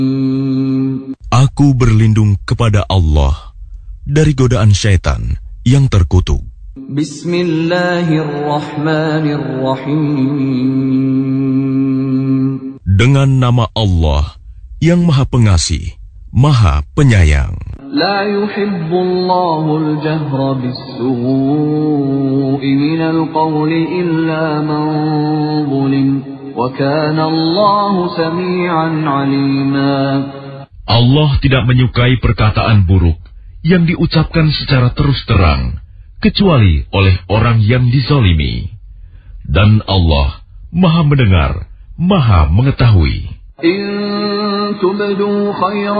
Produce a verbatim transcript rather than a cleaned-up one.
Aku berlindung kepada Allah dari godaan syaitan yang terkutuk. Bismillahirrahmanirrahim. Dengan nama Allah yang Maha Pengasih, Maha Penyayang. La yuhibbullahu al-jahra bis-su'i minal qawli illa man zulim. Wa kana Allahu sami'an 'alima. Allah tidak menyukai perkataan buruk yang diucapkan secara terus terang, kecuali oleh orang yang dizalimi. Dan Allah Maha mendengar, Maha mengetahui. In tubdu khairan